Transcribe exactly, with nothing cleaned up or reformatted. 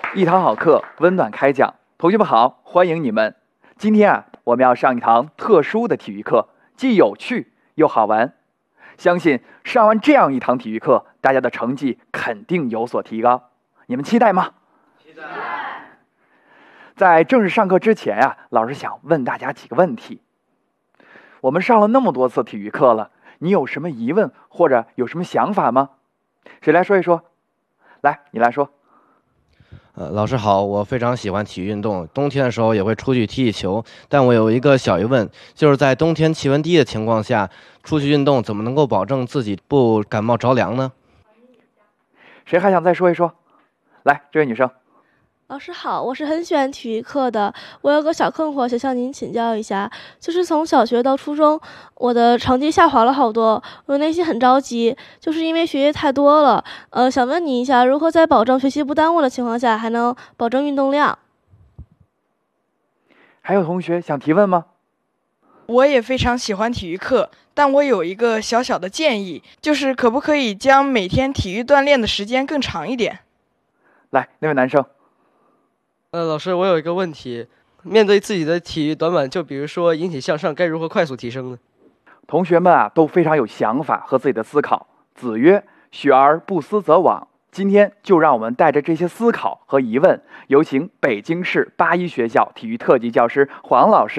一堂好课，温暖开讲。同学们好，欢迎你们。今天啊，我们要上一堂特殊的体育课，既有趣又好玩。相信上完这样一堂体育课，大家的成绩肯定有所提高。你们期待吗？ 期待。 在正式上课之前啊，老师想问大家几个问题。我们上了那么多次体育课了，你有什么疑问或者有什么想法吗？谁来说一说？来，你来说。 呃，老师好，我非常喜欢体育运动，冬天的时候也会出去踢踢球。但我有一个小疑问，就是在冬天气温低的情况下，出去运动怎么能够保证自己不感冒着凉呢？ 谁还想再说一说？来，这位女生。 老师好，我是很喜欢体育课的。我有个小困惑，想向您请教一下，就是从小学到初中，我的成绩下滑了好多，我内心很着急，就是因为学业太多了。呃，想问你一下，如何在保证学习不耽误的情况下，还能保证运动量？ 还有同学想提问吗？ 我也非常喜欢体育课，但我有一个小小的建议，就是可不可以将每天体育锻炼的时间更长一点？ 来，那位男生。 呃，老师，我有一个问题，面对自己的体育短板，就比如说引体向上，该如何快速提升呢？ 同学们啊，都非常有想法和自己的思考。子曰：“学而不思则罔。”今天就让我们带着这些思考和疑问，有请北京市八一学校体育特级教师黄老师。